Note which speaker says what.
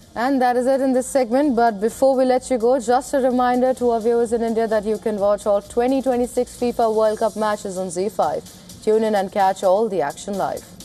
Speaker 1: And that is it in this segment. But before we let you go, just a reminder to our viewers in India that you can watch all 2026 FIFA World Cup matches on ZEE5. Tune in and catch all the action live.